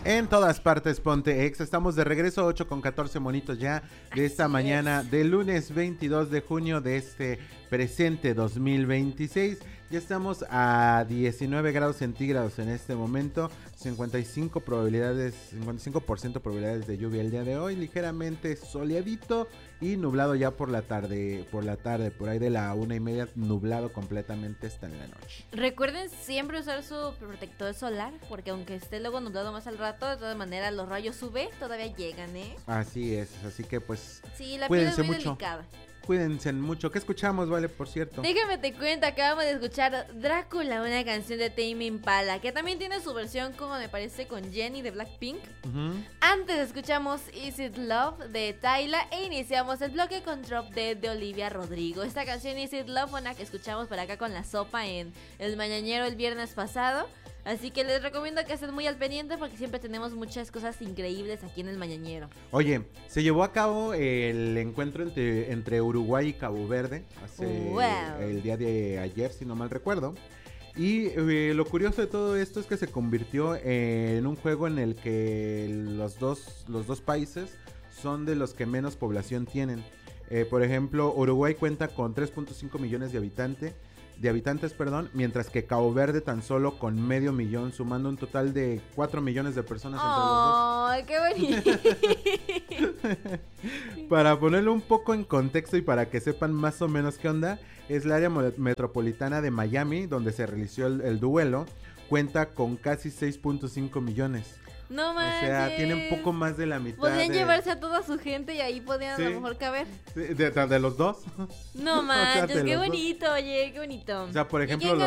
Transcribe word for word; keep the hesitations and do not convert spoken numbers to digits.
En todas partes, Ponte Ex. Estamos de regreso, ocho con catorce monitos ya de esta Así mañana es. del lunes veintidós de junio de este presente dos mil veintiséis. Ya estamos a diecinueve grados centígrados en este momento, cincuenta y cinco probabilidades, cincuenta y cinco por ciento probabilidades de lluvia el día de hoy, ligeramente soleadito y nublado ya por la tarde, por la tarde, por ahí de la una y media, nublado completamente hasta en la noche. Recuerden siempre usar su protector solar, porque aunque esté luego nublado más al rato, de todas maneras los rayos U V todavía llegan, ¿eh? Así es, así que pues Sí, la piel cuídense es muy mucho. delicada. Cuídense mucho. ¿Qué escuchamos, Vale, por cierto? Déjame te cuento, acabamos de escuchar Drácula, una canción de Tame Impala, que también tiene su versión, como me parece, con Jenny de Blackpink. Uh-huh. Antes escuchamos Is It Love de Tyla e iniciamos el bloque con Drop Dead de Olivia Rodrigo. Esta canción Is It Love fue una que escuchamos por acá con la sopa en el mañanero el viernes pasado. Así que les recomiendo que estén muy al pendiente porque siempre tenemos muchas cosas increíbles aquí en el mañanero. Oye, se llevó a cabo el encuentro entre, entre Uruguay y Cabo Verde hace Wow. el día de ayer, si no mal recuerdo. Y eh, lo curioso de todo esto es que se convirtió en un juego en el que los dos, los dos países son de los que menos población tienen. Eh, por ejemplo, Uruguay cuenta con tres punto cinco millones de habitantes. de habitantes, perdón, mientras que Cabo Verde tan solo con medio millón, sumando un total de cuatro millones de personas entre ¡Ay, qué bonito! los dos. Para ponerlo un poco en contexto y para que sepan más o menos qué onda, es el área mo- metropolitana de Miami, donde se realizó el, el duelo, cuenta con casi seis punto cinco millones. No O manches. sea, tienen poco más de la mitad. Podrían de, llevarse a toda su gente y ahí podían Sí. a lo mejor caber. de, de- de los dos. No O sea, manches, de qué los dos. bonito, oye, qué bonito. O sea, por ¿Y ejemplo, quién los